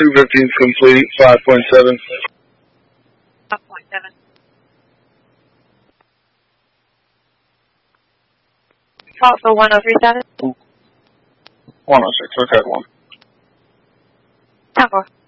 215 complete, 5.7. 5.7. Call for 1037. 106, okay, 1. 10-4.